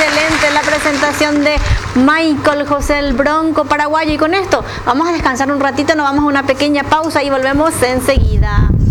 excelente la presentación de Michael José el Bronco paraguayo. Y con esto vamos a descansar un ratito, nos vamos a una pequeña pausa y volvemos enseguida.